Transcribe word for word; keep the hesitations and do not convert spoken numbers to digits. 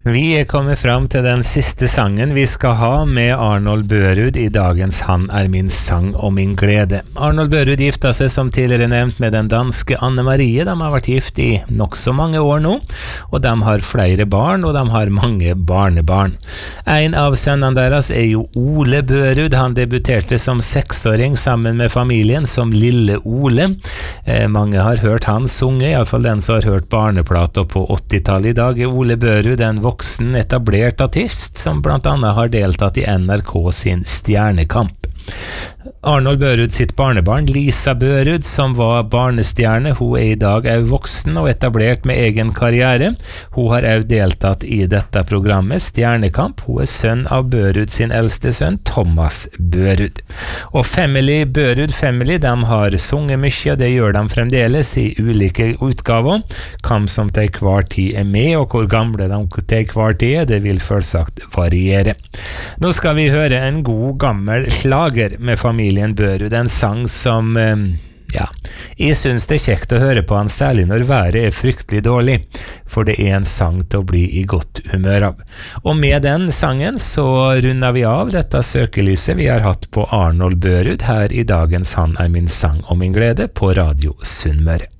Vi er kommet fram til den siste sangen vi skal ha med Arnold Børud i dagens Han er min sang og min glede. Arnold Børud gifta seg som tidligere nevnt med den danske Anne Marie. De har vært gift i nok så mange år nå, og de har flere barn, og de har mange barnebarn. En av sønnene deres er jo Ole Børud. Han debuterte som seksåring sammen med familien som Lille Ole. Eh, mange har hørt han sunge, i alle fall den som har hørt barneplater på åttitallet. I dag er Ole Børud en voksen etablert artist som blant annet har deltatt i N R K sin Stjernekamp. Arnold Børud sitt barnebarn Lisa Børud, som var barnestjerne, hun er i dag er voksen og etablert med egen karriere. Hun har også deltatt i dette programmet Stjernekamp. Hun er sønn av Børud sin eldste sønn Thomas Børud. Og Family Børud Family, de har sunget mye, og det gjør de fremdeles i ulike utgaver. Hvem som til hver tid er med, og hvor gamle de til hver tid er, det vil selvsagt variere. Nå skal vi høre en god gammel slager med familien Børud, en sang som, ja, jeg synes det er kjekt å høre på han, særlig når været er fryktelig dårlig, for det er en sang til å bli i godt humør av. Og med den sangen så runder vi av dette søkelyset vi har hatt på Arnold Børud her i dagens Han er min sang og min glede på Radio Sunnmøre.